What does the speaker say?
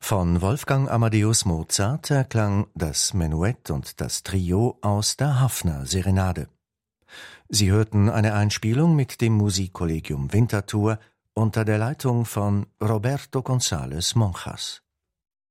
Von Wolfgang Amadeus Mozart erklang das Menuett und das Trio aus der Haffner-Serenade. Sie hörten eine Einspielung mit dem Musikkollegium Winterthur unter der Leitung von Roberto González Monjas.